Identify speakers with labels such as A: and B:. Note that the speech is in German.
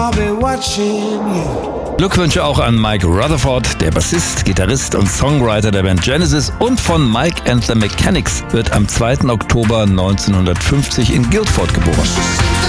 A: Glückwünsche auch an Mike Rutherford, der Bassist, Gitarrist und Songwriter der Band Genesis und von Mike and the Mechanics, wird am 2. Oktober 1950 in Guildford geboren.